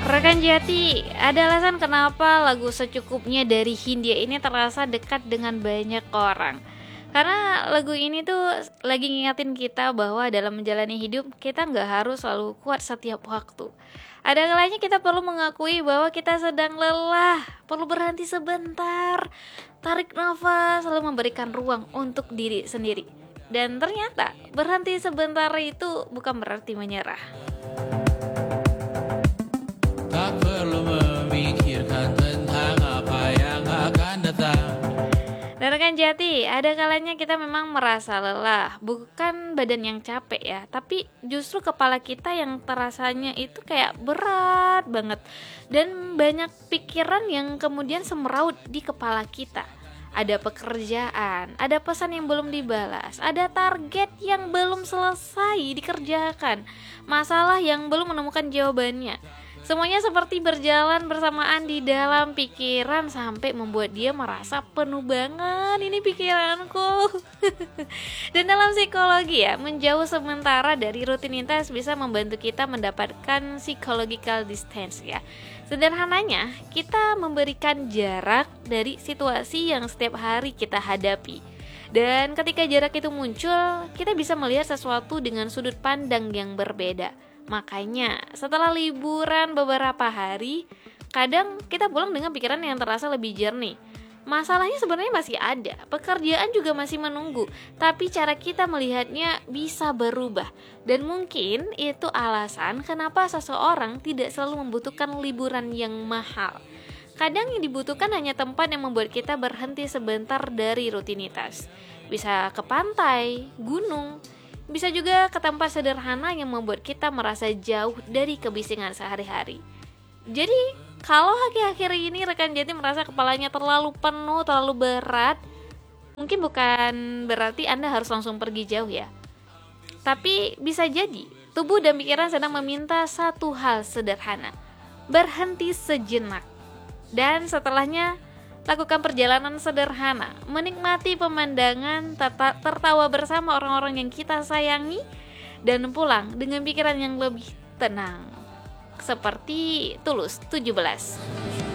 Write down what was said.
Rekan Jati, ada alasan kenapa lagu Secukupnya dari Hindia ini terasa dekat dengan banyak orang. Karena lagu ini tuh lagi ngingetin kita bahwa dalam menjalani hidup kita nggak harus selalu kuat setiap waktu. Ada kalanya kita perlu mengakui bahwa kita sedang lelah, perlu berhenti sebentar, tarik nafas, lalu memberikan ruang untuk diri sendiri. Dan ternyata berhenti sebentar itu bukan berarti menyerah. Tak perlu memikirkan tentang apa yang akan datang. Dan rekan Jati, ada kalanya kita memang merasa lelah, bukan badan yang capek ya, tapi justru kepala kita yang terasanya itu kayak berat banget. Dan banyak pikiran yang kemudian semeraut di kepala kita. Ada pekerjaan, ada pesan yang belum dibalas, ada target yang belum selesai dikerjakan, masalah yang belum menemukan jawabannya. Semuanya seperti berjalan bersamaan di dalam pikiran sampai membuat dia merasa penuh banget ini pikiranku. Dan dalam psikologi ya, menjauh sementara dari rutinitas bisa membantu kita mendapatkan psychological distance ya. Sederhananya, kita memberikan jarak dari situasi yang setiap hari kita hadapi. Dan ketika jarak itu muncul, kita bisa melihat sesuatu dengan sudut pandang yang berbeda. Makanya setelah liburan beberapa hari, kadang kita pulang dengan pikiran yang terasa lebih jernih. Masalahnya sebenarnya masih ada, pekerjaan juga masih menunggu, tapi cara kita melihatnya bisa berubah. Dan mungkin itu alasan kenapa seseorang tidak selalu membutuhkan liburan yang mahal. Kadang yang dibutuhkan hanya tempat yang membuat kita berhenti sebentar dari rutinitas. Bisa ke pantai, gunung, bisa juga ke tempat sederhana yang membuat kita merasa jauh dari kebisingan sehari-hari. Jadi, kalau akhir-akhir ini rekan Jati merasa kepalanya terlalu penuh, terlalu berat, mungkin bukan berarti Anda harus langsung pergi jauh ya. Tapi bisa jadi, tubuh dan pikiran sedang meminta satu hal sederhana. Berhenti sejenak. Dan setelahnya, lakukan perjalanan sederhana, menikmati pemandangan, tertawa bersama orang-orang yang kita sayangi, dan pulang dengan pikiran yang lebih tenang. Seperti Tulus 17.